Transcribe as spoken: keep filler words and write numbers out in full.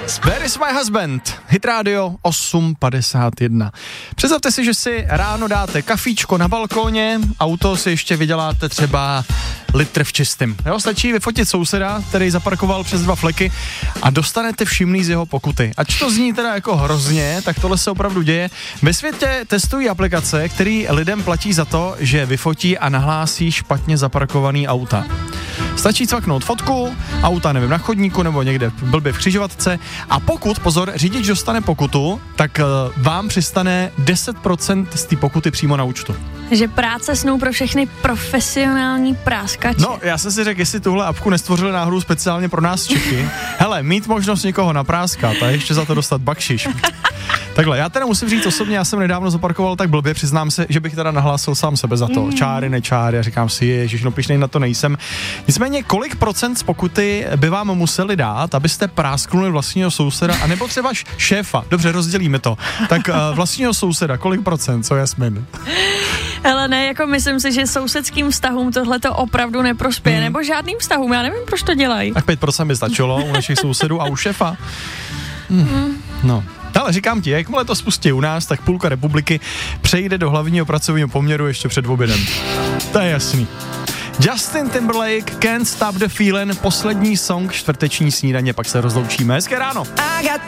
Where is my husband? Hit Radio osm padesát jedna. Představte si, že si ráno dáte kafíčko na balkóně, auto si ještě vyděláte třeba litr v čistým. Jo, stačí vyfotit souseda, který zaparkoval přes dva fleky a dostanete všimný z jeho pokuty. Ač to zní teda jako hrozně, tak tohle se opravdu děje. Ve světě testují aplikace, které lidem platí za to, že vyfotí a nahlásí špatně zaparkovaný auta. Stačí cvaknout fotku, auta, nevím, na chodníku nebo někde blbě v křižovatce a pokud, pozor, řidič dostane pokutu, tak uh, vám přistane deset procent z té pokuty přímo na účtu. Že práce snou pro všechny profesionální práskače. No, já jsem si řekl, jestli tuhle apku nestvořili náhodou speciálně pro nás Čechy. Hele, mít možnost někoho napráskat a ještě za to dostat bakšiš. Takhle, já teda musím říct osobně, já jsem nedávno zaparkoval tak blbě, přiznám se, že bych teda nahlásil sám sebe za to. Mm. Čáry, nečáry, a říkám si, ježiš, no pišnej na to nejsem. Nicméně, kolik procent z pokuty by vám museli dát, abyste prásknuli vlastního souseda, anebo třeba šéfa, dobře, rozdělíme to, tak uh, vlastního souseda, kolik procent, co Jasmin? Hele, ne, jako myslím si, že sousedským vztahům tohle to opravdu neprospěje, mm. nebo žádným vztahům, já nevím, proč to dělají. Tak pět procent by stačilo u našich sousedů a u šéfa. Mm. Mm. No. Ale říkám ti, jakmile to spustí u nás, tak půlka republiky přejde do hlavního pracovního poměru ještě před obědem. To je jasný. Justin Timberlake, Can't Stop the Feeling, poslední song čtvrteční snídaně, pak se rozloučíme. Hezké ráno.